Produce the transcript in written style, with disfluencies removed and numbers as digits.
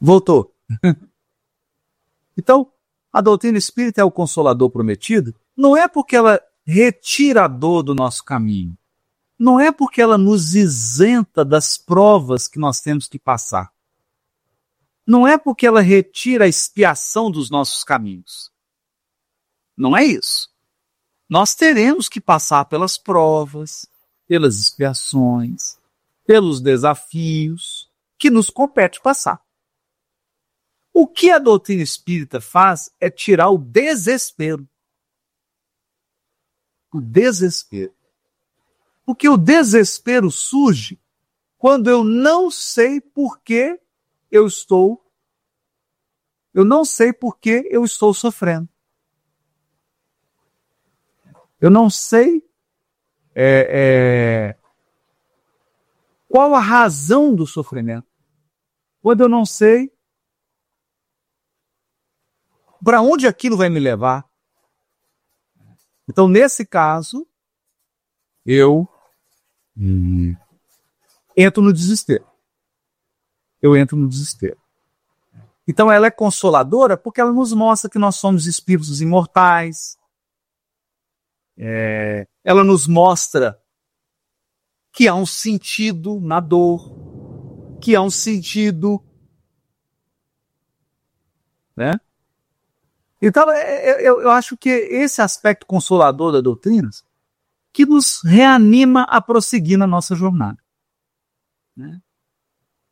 Voltou. Então, a doutrina espírita é o consolador prometido, não é porque ela retira a dor do nosso caminho, não é porque ela nos isenta das provas que nós temos que passar, não é porque ela retira a expiação dos nossos caminhos. Não é isso. Nós teremos que passar pelas provas, pelas expiações, pelos desafios que nos compete passar. O que a doutrina espírita faz é tirar o desespero. O desespero. Porque o desespero surge quando eu não sei por que eu estou sofrendo. Eu não sei qual a razão do sofrimento. Quando eu não sei para onde aquilo vai me levar. Então, nesse caso, eu entro no desespero. Então, ela é consoladora porque ela nos mostra que nós somos espíritos imortais. Ela nos mostra que há um sentido na dor, que há um sentido, né? Então, eu acho que esse aspecto consolador da doutrina que nos reanima a prosseguir na nossa jornada, né?